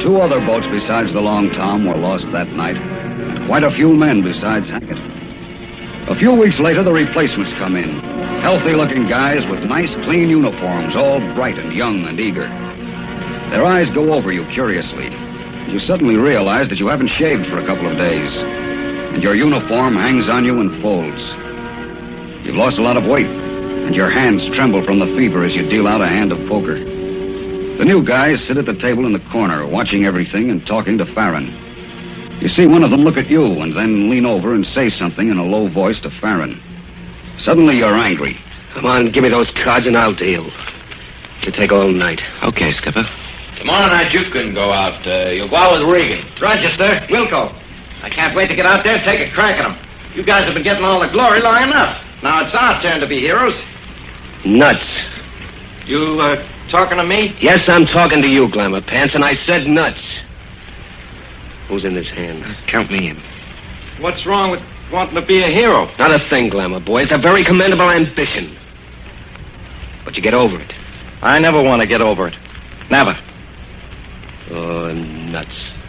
2 other boats besides the Long Tom were lost that night, and quite a few men besides Hackett. A few weeks later, the replacements come in. Healthy-looking guys with nice, clean uniforms, all bright and young and eager. Their eyes go over you curiously. You suddenly realize that you haven't shaved for a couple of days, and your uniform hangs on you in folds. You've lost a lot of weight, and your hands tremble from the fever as you deal out a hand of poker. The new guys sit at the table in the corner, watching everything and talking to Farron. You see one of them look at you and then lean over and say something in a low voice to Farron. Suddenly you're angry. Come on, give me those cards and I'll deal. It'll take all night. Okay, Skipper. Tomorrow night you can go out. You'll go out with Regan. Rochester, Wilco. I can't wait to get out there and take a crack at them. You guys have been getting all the glory long enough. Now it's our turn to be heroes. Nuts. You, talking to me? Yes, I'm talking to you, Glamour Pants, and I said nuts. Who's in this hand? Count me in. What's wrong with wanting to be a hero? Not a thing, Glamour boy. It's a very commendable ambition. But you get over it. I never want to get over it. Never. Oh, nuts.